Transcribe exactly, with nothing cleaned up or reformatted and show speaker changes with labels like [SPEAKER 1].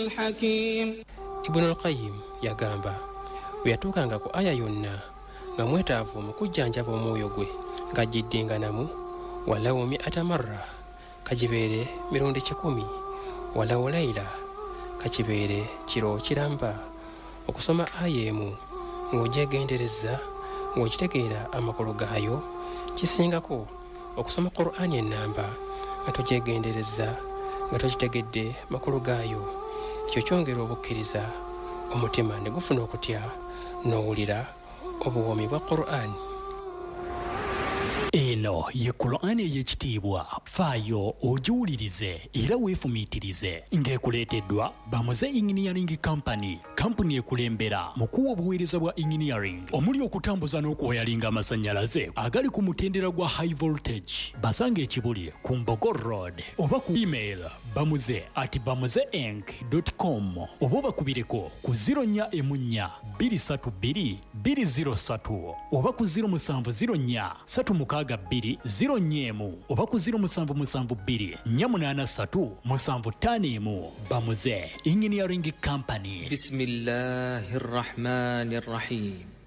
[SPEAKER 1] الحكيم.
[SPEAKER 2] Ibn al-Qayyim yagamba bwe yatuukanga ku aya yonna nga mwetaavu mu kujjanjaba omwoyo gwe ng'agiddinganamu walawo mi'ata marra kagibeere mirundi kikumi walawo layla kakibeere kiro kiramba okusoma aya emu ng'ogyegendereza ng'okitegeera amakulu gaayo kisingako okusoma Qur'ani ennamba nga togyegendereza nga tokitegedde makulu gaayo. Ekyo kyongera obukkiriza omutima ne gufuna okutya n'owulira obuwomi bwa Qur'ani.
[SPEAKER 3] Eno ye Qur'ani ey'ekitiibwa faayo ogiwulirize era weefumiitirize ng'ekuleeteddwa Bamuze Engineering Company, kampuni ekulembera mu kuwa obuweereza bwa engineering omuli okutambuza n'okuwayalinga amasannyalaze agali ku mutendera gwa high voltage. Basanga ekibuli ku Mbogo Road oba ku email bamuze at bamuzeeng dot com oba obakubireko ku zero nnya emu nnya bbiri ssatu bbiri bbiri zero ssatu oba ku zero musanvu zero nnya ssatu mukaaga bbiri zero nnya emu oba ku zero musanvu musanvu bbiri nnya munaana ssatu musanvu ttaano emu. Bamuze Engineering Company.
[SPEAKER 4] Bismillahir Rahmanir Rahim.